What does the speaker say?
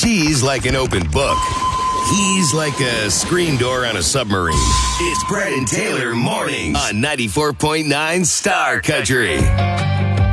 She's like an open book. He's like a screen door on a submarine. It's Brett and Taylor mornings on 94.9 Star Country.